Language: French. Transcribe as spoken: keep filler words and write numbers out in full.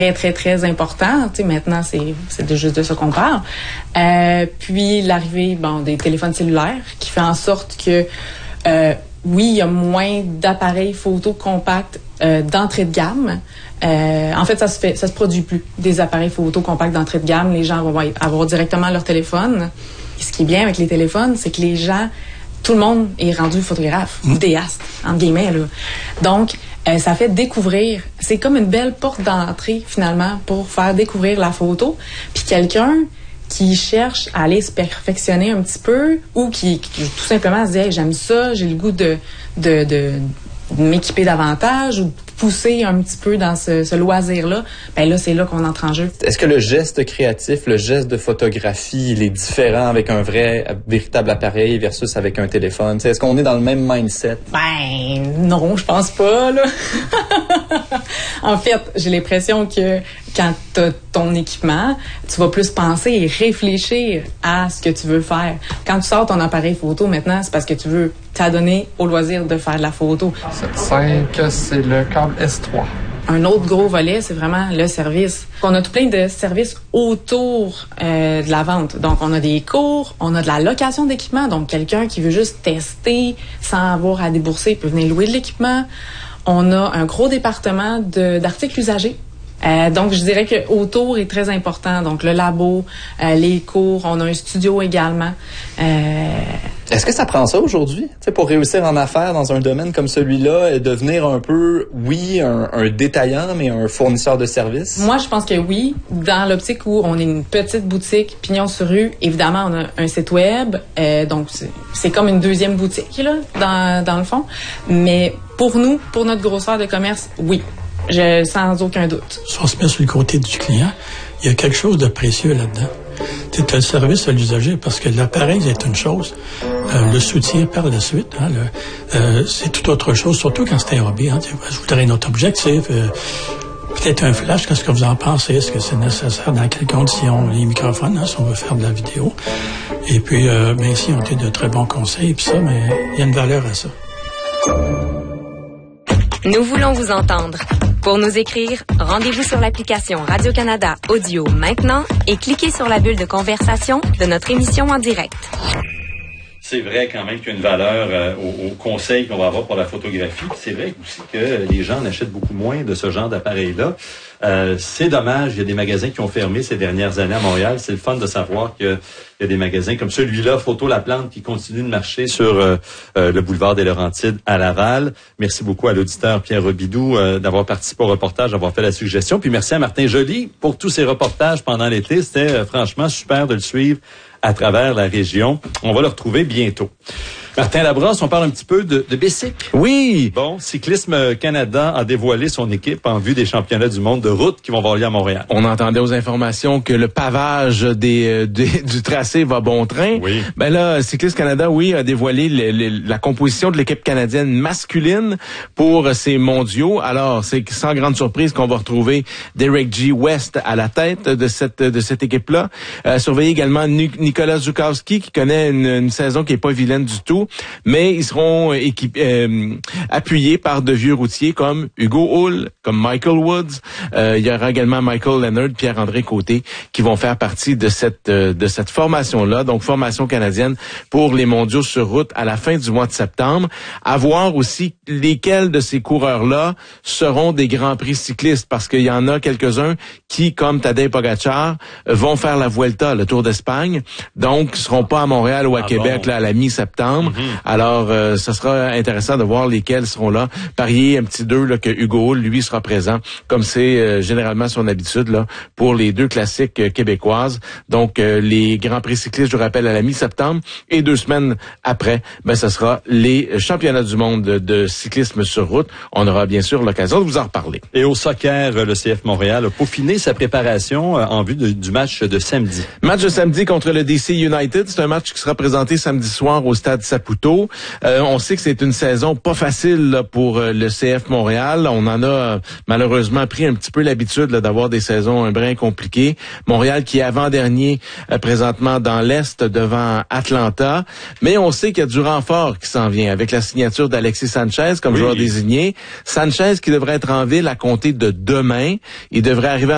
Très, très, très important. Tu sais, maintenant, c'est, c'est de juste de ça qu'on parle. Euh, puis l'arrivée, bon, des téléphones cellulaires qui fait en sorte que, euh, oui, il y a moins d'appareils photo compacts euh, d'entrée de gamme. Euh, en fait, ça se fait, ça se produit plus des appareils photo compacts d'entrée de gamme. Les gens vont avoir directement leur téléphone. Et ce qui est bien avec les téléphones, c'est que les gens, tout le monde est rendu photographe, mmh. vidéaste, entre guillemets, là. Donc, euh, ça fait découvrir. C'est comme une belle porte d'entrée, finalement, pour faire découvrir la photo. Puis quelqu'un qui cherche à aller se perfectionner un petit peu ou qui, qui tout simplement se dit hey, j'aime ça, j'ai le goût de, de, de, de m'équiper davantage ou pousser un petit peu dans ce, ce loisir-là, ben là, c'est là qu'on entre en jeu. Est-ce que le geste créatif, le geste de photographie, il est différent avec un vrai, véritable appareil versus avec un téléphone? T'sais, est-ce qu'on est dans le même mindset? Ben, non, je pense pas, là. En fait, j'ai l'impression que quand tu as ton équipement, tu vas plus penser et réfléchir à ce que tu veux faire. Quand tu sors ton appareil photo maintenant, c'est parce que tu veux t'adonner au loisir de faire de la photo. sept cinq, c'est le câble S trois. Un autre gros volet, c'est vraiment le service. On a tout plein de services autour euh, de la vente. Donc, on a des cours, on a de la location d'équipement. Donc, quelqu'un qui veut juste tester sans avoir à débourser peut venir louer de l'équipement. On a un gros département de, d'articles usagés. Euh, donc, je dirais que autour est très important. Donc, le labo, euh, les cours, on a un studio également. Euh... Est-ce que ça prend ça aujourd'hui? T'sais, pour réussir en affaires dans un domaine comme celui-là et devenir un peu, oui, un, un détaillant, mais un fournisseur de services? Moi, je pense que oui. Dans l'optique où on est une petite boutique, pignon sur rue, évidemment, on a un site web. Euh, donc, c'est, c'est comme une deuxième boutique, là, dans, dans le fond. Mais pour nous, pour notre grosseur de commerce, oui. Je, sans aucun doute. Si on se met sur le côté du client, il y a quelque chose de précieux là-dedans. Tu as le service à l'usager parce que l'appareil est une chose, euh, le soutien par la suite, hein, le, euh, c'est tout autre chose, surtout quand c'est un hobby. Hein, je voudrais un autre objectif, euh, peut-être un flash, qu'est-ce que vous en pensez? Est-ce que c'est nécessaire? Dans quelles conditions? Les microphones, hein, si on veut faire de la vidéo. Et puis, euh, bien, si on a de très bons conseils, puis ça, mais il y a une valeur à ça. Nous voulons vous entendre. Pour nous écrire, rendez-vous sur l'application Radio-Canada Audio maintenant et cliquez sur la bulle de conversation de notre émission en direct. C'est vrai quand même qu'il y a une valeur euh, au, au conseil qu'on va avoir pour la photographie. Puis c'est vrai aussi que les gens en achètent beaucoup moins de ce genre d'appareil-là. Euh, c'est dommage, il y a des magasins qui ont fermé ces dernières années à Montréal. C'est le fun de savoir qu'il y a des magasins comme celui-là, Photo La Plante, qui continue de marcher sur euh, euh, le boulevard des Laurentides à Laval. Merci beaucoup à l'auditeur Pierre Robidoux euh, d'avoir participé au reportage, d'avoir fait la suggestion. Puis merci à Martin Joly pour tous ces reportages pendant l'été. C'était euh, franchement super de le suivre à travers la région. On va le retrouver bientôt. Martin Labrosse, on parle un petit peu de, de bicycle. Oui. Bon, Cyclisme Canada a dévoilé son équipe en vue des championnats du monde de route qui vont avoir lieu à Montréal. On entendait aux informations que le pavage des, des du tracé va bon train. Oui. Ben là, Cyclisme Canada, oui, a dévoilé le, le, la composition de l'équipe canadienne masculine pour ces mondiaux. Alors, c'est sans grande surprise qu'on va retrouver Derek G. West à la tête de cette de cette équipe-là. Euh, surveiller également Nicolas Zukowski qui connaît une, une saison qui est pas vilaine du tout. Mais ils seront équipés, euh, appuyés par de vieux routiers comme Hugo Hull, comme Michael Woods. Euh, il y aura également Michael Leonard, Pierre-André Côté, qui vont faire partie de cette euh, de cette formation-là, donc formation canadienne pour les mondiaux sur route à la fin du mois de septembre. À voir aussi lesquels de ces coureurs-là seront des grands prix cyclistes, parce qu'il y en a quelques-uns qui, comme Tadej Pogačar, vont faire la Vuelta, le Tour d'Espagne, donc ne seront pas à Montréal ou à ah Québec bon. là à la mi-septembre. Mm-hmm. Alors, euh, ce sera intéressant de voir lesquels seront là. Parier un petit deux là, que Hugo Hull, lui, sera présent, comme c'est euh, généralement son habitude là pour les deux classiques euh, québécoises. Donc, euh, les Grands Prix cyclistes, je vous rappelle, à la mi-septembre. Et deux semaines après, ben, ce sera les championnats du monde de, de cyclisme sur route. On aura bien sûr l'occasion de vous en reparler. Et au soccer, le C F Montréal a peaufiné sa préparation euh, en vue de, du match de samedi. Match de samedi contre le D C United. C'est un match qui sera présenté samedi soir au stade Saputo. Euh, on sait que c'est une saison pas facile là, pour euh, le C F Montréal. On en a euh, malheureusement pris un petit peu l'habitude là, d'avoir des saisons un brin compliquées. Montréal qui est avant-dernier euh, présentement dans l'Est devant Atlanta. Mais on sait qu'il y a du renfort qui s'en vient avec la signature d'Alexis Sanchez comme oui. joueur désigné. Sanchez qui devrait être en ville à compter de demain. Il devrait arriver